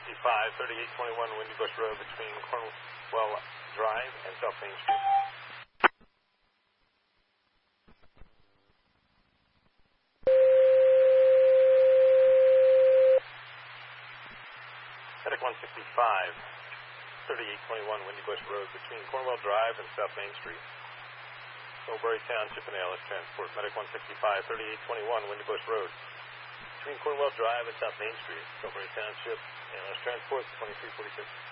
3821 Windy Bush Road between Cornwell Drive and South Main Street. Medic 165, 3821 Windy Bush Road between Cornwell Drive and South Main Street. Millbury Township and ALS Transport. Medic 165, 3821 Windy Bush Road between Cornwell Drive and South Main Street. Millbury Township, ALS Transport, 2346.